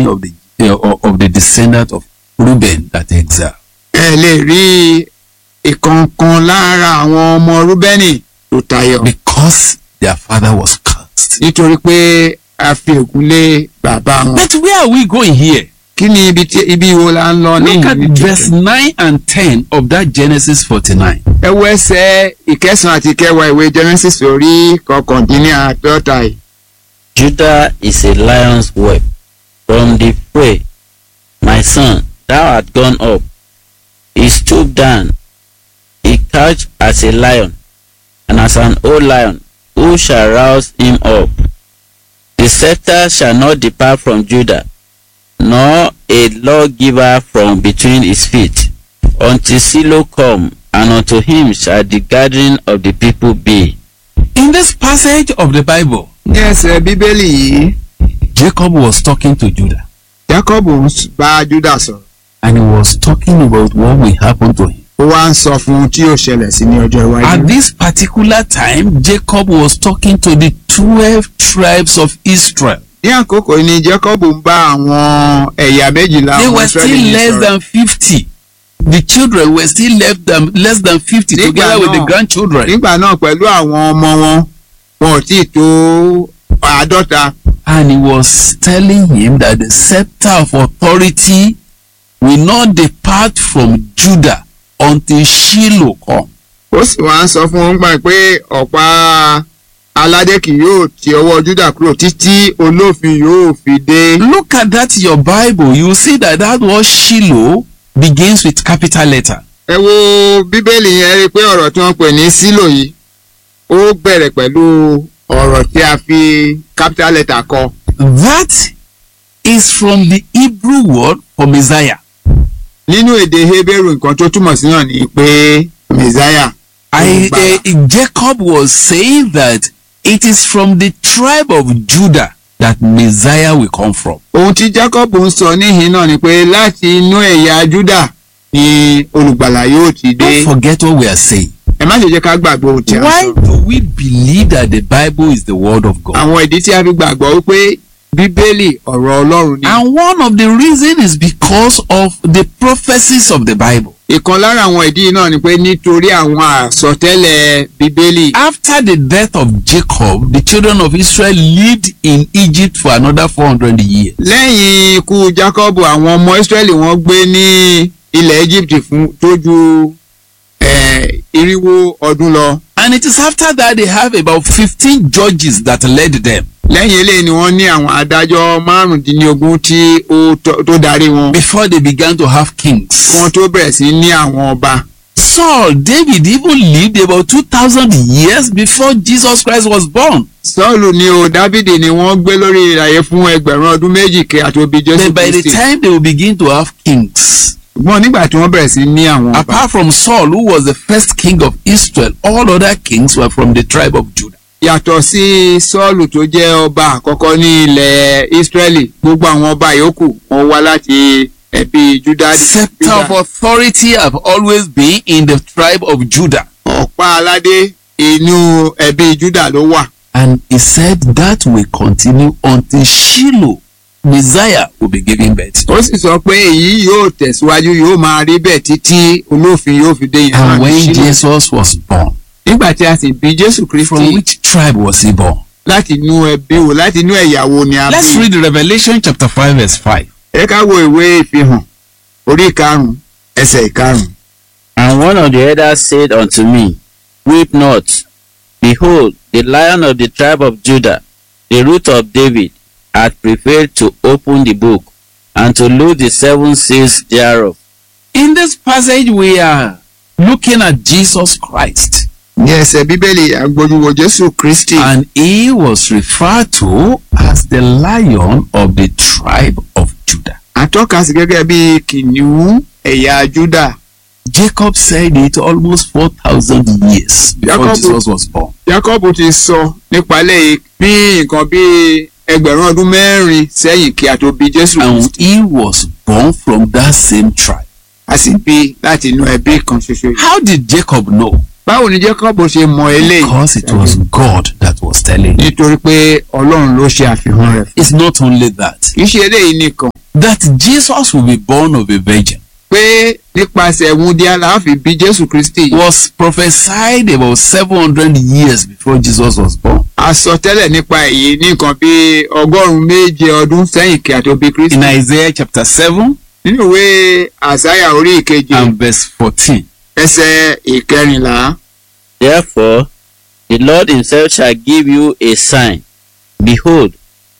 of the descendant of Reuben that exiled. ẹ lè rí ìkankan lára àwọn ọmọ Rúbẹ́nì tó tayọ. Because their father was cursed. nítorí pé a fi ègún lé bàbá wọn. But where are we going here? kí ni ibi wo la ń lọ ní Look at ìlú verse 9 and 10 of that Genesis 49. ẹ wo ẹsẹ̀ ìkẹsàn àti ìkẹwàá ìwé Genesis orí kọkàndínláàádọ́ta yìí. Judah is a lion's whelp from the prey. My son, thou art gone up. He stooped down. He couched as a lion, and as an old lion, who shall rouse him up? The scepter shall not depart from Judah, nor a lawgiver from between his feet, until Shiloh come, and unto him shall the gathering of the people be. In this passage of the Bible, ní ẹsẹ̀ bíbélì yìí Jacob was talking to Judah, Jacob ń bá Judah sọ̀rọ̀ and he was talking about what will happen to him. ó wá ń sọ fún un tí yóò ṣẹlẹ̀ sí ní ọjọ́ iwájú. At this particular time, Jacob was talking to the 12 tribes of Israel. ní àkókò yìí ni Jacob ń bá àwọn ẹ̀yà méjìlá They àwọn were Israẹli still yìí less sọ̀rọ̀. than 50. The children were still less than 50 Nígbà together with the náà- grandchildren. nígbà náà pẹ̀lú àwọn ọmọ wọn wọn ò tí ì tó 50. And he was telling him that the scepter of authority will not depart from Judah until Shiloh come. ó sì wá ń sọ fún wọn gbà pé ọ̀pá aládé kì yóò ti ọwọ́ Júdà kúrò títí olófin yóò fi dé. Look at that in your Bible. You see that word Shiloh begins with capital letter. ẹ wo bíbélì yẹn rí i pé ọ̀rọ̀ tí wọ́n pè ní sílò yìí ó bẹ̀rẹ̀ pẹ̀lú ọ̀rọ̀ tí a fi capital letter kọ. That is from the Hebrew word for Messiah. nínú èdè Hébérù nǹkan tó túmọ̀ sí náà ni pé Messiah. Jacob was saying that it is from the tribe of Judah that Messiah will come from. ohun tí Jacob ń sọ níhìn náà ni pé láti inú ẹ̀yà Júdà ni olùgbàlà yóò ti dé. Don't forget what we are saying. ẹ má ṣe jẹ́ ká gbàgbé ohun tí a Why sọ. do we believe that the Bible is the word of God? àwọn ìdí tí a fi gbàgbọ́ wípé bíbélì ọ̀rọ̀ Ọlọ́run ni. And one of the reasons is because of the prophecies of the Bible. ìkan lára àwọn ìdí náà ni pé nítorí àwọn àsọtẹ́lẹ̀ bíbélì. After the death of Jacob, the children of Israel lived in Egypt for another 400 years. lẹ́yìn ikú Jacob àwọn ọmọ Israẹli wọ́n gbé ní ilẹ̀ Egypt fún tó ju 400 ọdún lọ. And it is after that they have about 15 judges that led them. lẹ́yìn eléyìí ni wọ́n ní àwọn adájọ́ 15 tí tó darí wọn. Before they began to have kings. wọ́n tó bẹ̀rẹ̀ sí ní àwọn ọba. Saul, David even lived about 2,000 years before Jesus Christ was born. Sọ́ọ̀lù ni o Dábìdì ni wọ́n gbé lórí ìràyè fún ẹgbẹ̀rún ọdún méjì kí àti òbí Jésù Then by the Kristi. time they will begin to have kings, ṣùgbọ́n nígbà tí wọ́n bẹ̀rẹ̀ sí ní àwọn ọba. apart from Saul, who was the first king of Israel, all other kings were from the tribe of Judah. yàtọ̀ sí Sọ́ọ̀lù tó jẹ́ ọba àkọ́kọ́ ní ilẹ̀ Ísírẹ́lì gbogbo àwọn ọba yòókù wọ́n wá láti ẹbí Júdà. Scepter of authority have always been in the tribe of Judah. ọ̀pá aládé inú ẹbí Júdà ló wà. And he said that will continue until Shiloh, Messiah, will be given birth. ó sì sọ pé èyí yóò tẹ̀síwájú yóò máa rí bẹ́ẹ̀ títí olófin yóò fi dé ìyẹn náà And ní when Ṣílò. Jesus was born, nígbà tí a sì bí Jésù from Kristi which tribe was he born? láti inú ẹbí wo láti inú ẹ̀yà wo ni a Let's bí. read Revelation chapter 5 verse 5. ẹ ká wo ìwé ìfihàn orí 5 ẹsẹ̀ 5. And one of the elders said unto me, Weep not. Behold, the Lion of the tribe of Judah, the root of David, hath prevailed to open the book, and to loose the 7 seals thereof. In this passage, we are looking at Jesus Christ, ní ẹsẹ̀ bíbélì agbójúwo Jésù Kristi. and he was referred to as the Lion of the tribe of Judah. àtọ́ka sí gẹ́gẹ́ bí kìnìún ẹ̀yà Júdà. Jacob said it almost 4,000 years before Jacob- Jesus was born. Jacob ti sọ nípa lẹ́yìn bí nǹkan bí ẹgbẹ̀rún ọdún 4 sẹ́yìn kí a tó bí Jésù And Kristi. he was born from that same tribe. a sì bí láti inú ẹbí kan ṣoṣo. How did Jacob know? báwo ni Jacob ṣe mọ eléyìí? Because it was God that was telling him. nítorí pé Ọlọ́run ló ṣe àfihàn rẹ̀ fún. It's not only that. kì í ṣe eléyìí nìkan. That Jesus will be born of a virgin pé nípasẹ̀ wúndíá la fi bí Jésù Kristi. was prophesied about 700 years before Jesus was born. a sọ tẹ́lẹ̀ nípa èyí ní nǹkan bí 700 sẹ́yìn kí a tó bí Kristi. In Isaiah chapter 7 nínú ìwé Àsáyà orí ìkeje and verse 14. ẹsẹ̀ ìkẹrìnlá. Therefore, the Lord himself shall give you a sign. Behold,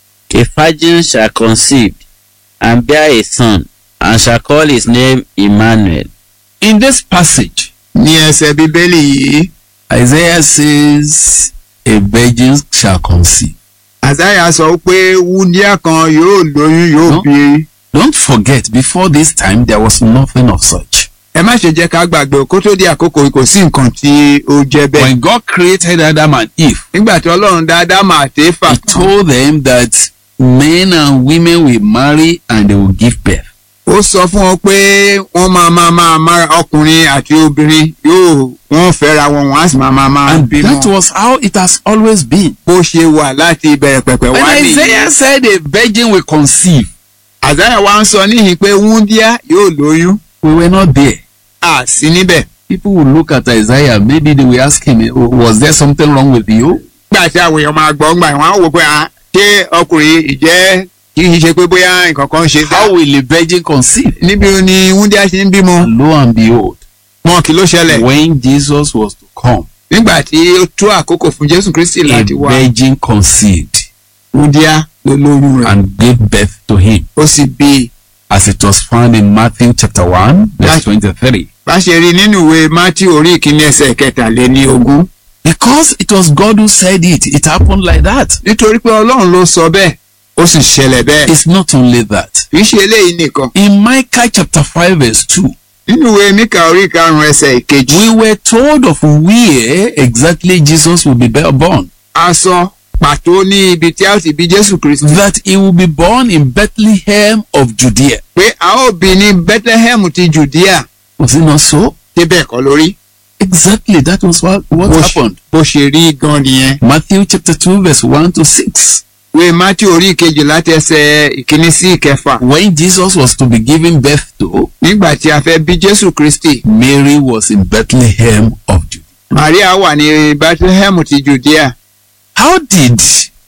a virgin shall conceive, and bear a son, and shall call his name Emmanuel. In this passage, ní ẹsẹ̀ bíbélì yìí Isaiah says, a virgin shall conceive. Àsáyà sọ pé wúndíá kan yóò lóyún yóò No. bí. Don't forget, before this time, there was nothing of such. ẹ má ṣe jẹ́ ká gbàgbé kó tó di àkókò yìí kò sí nǹkan tí ó jẹ́ bẹ́ẹ̀. When God created Adam and Eve, nígbà tí Ọlọ́run dá Ádámù àti Éfà He told them that men and women will marry and they will give birth. ó sọ fún wọn pé wọ́n máa máa ọkùnrin àti obìnrin wọ́n fẹ́ra wọn wọ́n á sì máa And bímọ. that was how it has always been. bó ṣe wà láti ìbẹ̀rẹ̀ pẹ̀pẹ̀ When wá nìyí. Isaiah said a virgin will conceive, Àsáyà wa ń sọ níhìn pé wúndíá yóò lóyún. we were not there. à sí níbẹ̀. People will look at Isaiah, maybe they will ask him, was there something wrong with you? nígbà tí àwọn èèyàn máa gbọ́ ńgbà wọ́n á wò pé ṣé ọkùnrin ìjẹ́ kì í ṣe pé bóyá nǹkan kan ṣe dá. How will a virgin conceive? níbi ni wúndíá ṣe ń bímọ. And lo and behold, wọn kì ló ṣẹlẹ̀. when Jesus was to come, nígbà tí ó tó àkókò fún Jésù Kristi a láti wá. virgin conceived wúndíá ló lóyún rẹ̀. and gave birth to him, ó sì bí. as it was found in Matthew chapter 1, verse 23. bá ṣe rí nínú ìwé Mátíù orí ìkíní ẹsẹ̀ kẹtàléníogún. Because it was God who said it, it happened like that. nítorí pé Ọlọ́run ló sọ bẹ́ẹ̀ ó sì ṣẹlẹ̀ bẹ́ẹ̀. It's not only that. kì í ṣe eléyìí nìkan. In Micah chapter 5, verse 2, nínú ìwé Míkà orí ìkarùn-ún ẹsẹ̀ ìkejì. we were told of where exactly Jesus will be born. a sọ pàtó ní ibi tí a ó ti bí Jésù Kristi. That he will be born in Bethlehem of Judea. pé a ó bí ní Bethlehem ti Judea. Was it not so? ṣé bẹ́ẹ̀ kọ́ lórí. Exactly, that was what happened. bó ṣe rí gan nìyẹn. Matthew chapter 2, verse 1 to 6. ìwé Mátíù orí ìkejì láti ẹsẹ̀ ìkíní sí ìkẹfà. When Jesus was to be given birth to, nígbà tí a fẹ́ bí Jésù Kristi. Mary was in Bethlehem of Judea. Màríà wà ní Bethlehem ti Judea. How did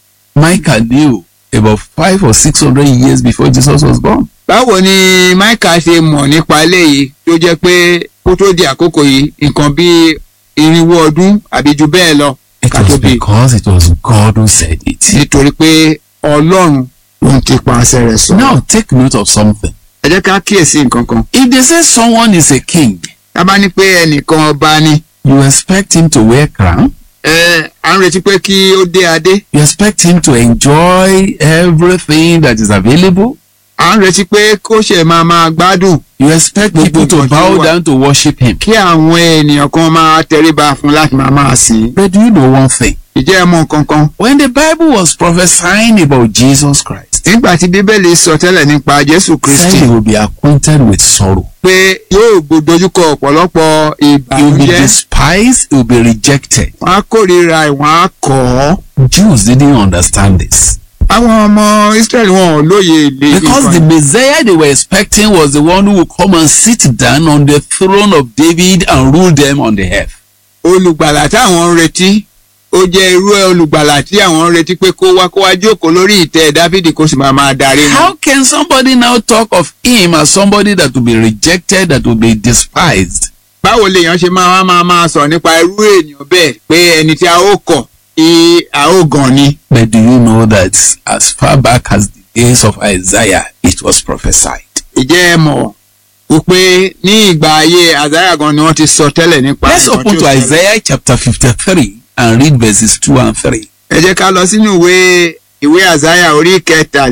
Micah knew about 500 or 600 years before Jesus was born? báwo ni Máíkà ṣe mọ̀ nípa eléyìí tó jẹ́ pé kó tó di àkókò yìí nǹkan bí 400 ọdún àbí jù bẹ́ẹ̀ lọ It ká tó was bí. because it was God who said it. nítorí pé Ọlọ́run ló ń ti pàṣẹ rẹ̀ sọ. Now take note of something. ẹ jẹ́ ká kíyèsí nǹkan kan. If they say someone is a king, tá bá ní pé ẹnìkan ọba ni. you expect him to wear crown. à ń retí pé kí ó dé adé. You expect him to enjoy everything that is available. à ń retí pé kó ṣe máa gbádùn. You expect people to bow down to worship him. kí àwọn ènìyàn kan máa tẹríba fún láti máa sìn. But do you know one thing? ìjẹ́ ẹ mọ̀ nǹkan kan. When the Bible was prophesying about Jesus Christ, nígbà tí Bíbélì sọ tẹ́lẹ̀ nípa Jésù said Kristi. he will be acquainted with sorrow. pé yóò dojúkọ ọ̀pọ̀lọpọ̀ He will be ìbànújẹ́. despised, he will be rejected. wọ́n á kórìíra ẹ̀, wọ́n á kọ̀ ọ́. Jews didn't understand this. àwọn ọmọ Israẹli wọn ò lóye ilé Because the Messiah they were expecting was the one who would come and sit down on the throne of David and rule them on the earth. olùgbàlà táwọn ń retí ó jẹ́ irú olùgbàlà tí àwọn ń retí pé kó wá jókòó lórí ìtẹ́ Dáfídì kó sì máa darí wọn. How can somebody now talk of him as somebody that will be rejected, that will be despised? báwo lèèyàn ṣe máa sọ nípa irú ènìyàn bẹ́ẹ̀ pé ẹni tí a ó kọ̀ tí a ó gàn ni. But do you know that as far back as the days of Isaiah, it was prophesied? ìjẹ́ ẹ mọ̀ wípé ní ìgbà ayé Àsáyà gan ni wọ́n ti sọ tẹ́lẹ̀ nípa. Let's open to Isaiah chapter 53 and read verses 2 and 3. ẹ jẹ́ ká lọ sínú ìwé Àsáyà orí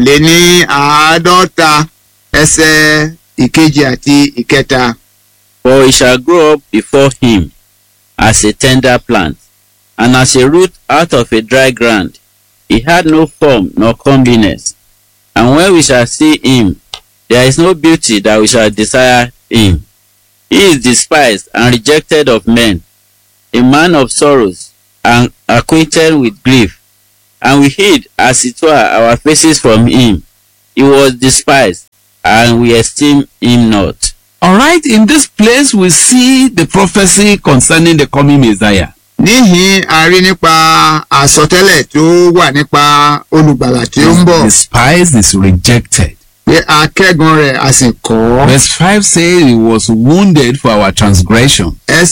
kẹtàléníàádọ́ta ẹsẹ̀ ìkejì àti ìkẹta. For he shall grow up before him as a tender plant, and as a root out of a dry ground. He had no form nor comeliness. And when we shall see him, there is no beauty that we shall desire him. He is despised and rejected of men, a man of sorrows and acquainted with grief, and we hid, as it were, our faces from him. He was despised, and we esteemed him not. Alright, in this place we see the prophecy concerning the coming Messiah. níhìn a rí nípa àsọtẹ́lẹ̀ tó wà nípa olùgbàlà tí ó ń bọ̀. Despised is rejected. pé akẹ́gan rẹ̀ a sì kọ̀ ọ́. Verse 5 says he was wounded for our transgression.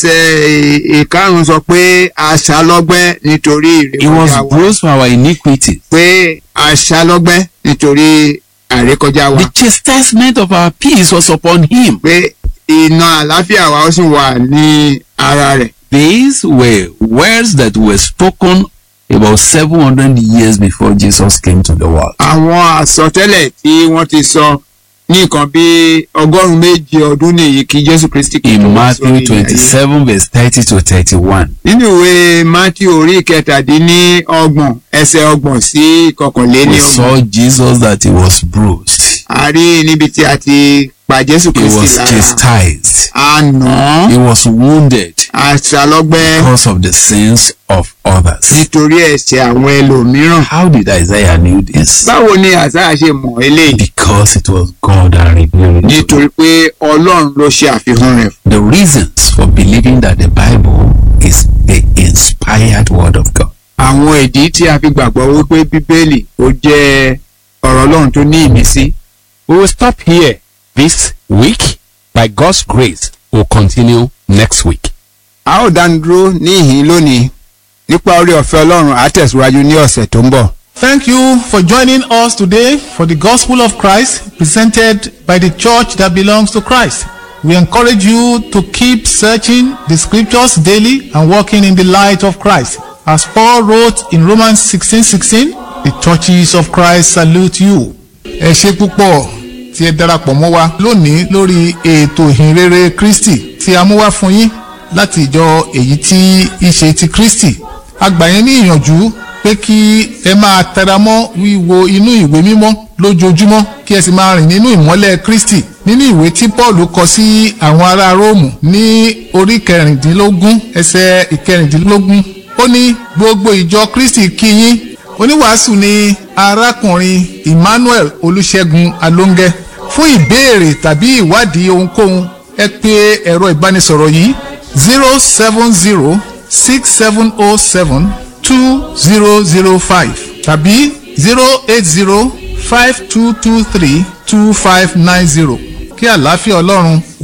ẹsẹ̀ ìkarùn sọ pé a ṣá lọ́gbẹ́ nítorí He was ìrékọjá wa. bruised for our iniquity. pé a ṣá lọ́gbẹ́ nítorí àrékọjá wa. The chastisement of our peace was upon him. pé iná àlàáfíà wa ó sì wà ní ara rẹ̀. These were words that were spoken about 700 years before Jesus came to the world. àwọn àsọtẹ́lẹ̀ tí wọ́n ti sọ ní nǹkan bí 1,700 ọdún nìyí kí Jésù Kristi kí tó In wá Matthew sórí ilẹ̀ ayé. 27 verse 30 to 31. nínú ìwé Matthew orí kẹtàdínlọ́gbọ̀n ẹsẹ̀ ọgbọ̀n sí We kọkànlélọ́gbọ̀n. saw Jesus that he was bruised. a rí níbi tí a ti pa Jésù He Kristi was lára. chastised. a nà He án was wounded a ṣàlọ́gbẹ́ because of the sins of others. nítorí ẹ̀ṣẹ̀ àwọn ẹlòmíràn. How did Isaiah know this? báwo ni Àsáyà ṣe mọ̀ eléyìí? Because it was God that revealed it. nítorí pé Ọlọ́run ló ṣe àfihàn rẹ̀. The reasons for believing that the Bible is the inspired word of God. àwọn ìdí tí a fi gbàgbọ́ wípé Bíbélì ó jẹ́ ọ̀rọ̀ Ọlọ́run tó ní ìmísí. We will stop here this week. By God's grace, we'll continue next week. a ó dánu dúró níhìn lónìí nípa orí ọ̀fẹ́ Ọlọ́run á tẹ̀síwájú ní ọ̀sẹ̀ tó ń bọ̀. Thank you for joining us today for the Gospel of Christ presented by the church that belongs to Christ. We encourage you to keep searching the scriptures daily and walking in the light of Christ. As Paul wrote in Romans 16:16, the churches of Christ salute you. Ẹ ṣé púpọ̀ tí ẹ darapọ̀ mọ́ wa lónìí lórí ètò ìhìnrere Kristi tí a mú wá fún yín láti ìjọ èyí tí í ṣe ti Kristi. A gbà yín ní ìyànjú pé kí ẹ máa tẹra mọ́ wíwo inú ìwé mímọ́ lójoojúmọ́ kí ẹ sì máa rìn nínú ìmọ́lẹ̀ Kristi. Nínú ìwé tí Paul kọ sí àwọn ará Róòmù ní orí 16 ẹsẹ̀ 16, ó ní gbogbo ìjọ Kristi kí yín. Oníwàásù ni arákùnrin Emmanuel Olúṣẹ́gun Alóńgẹ́. Fún ìbéèrè tàbí ìwádìí ohunkóhun ẹ pè ẹ̀rọ ìbánisọ̀rọ̀ yìí 070-6707-2005 tàbí 080-5223-2590. Kí àlàáfíà Ọlọ́run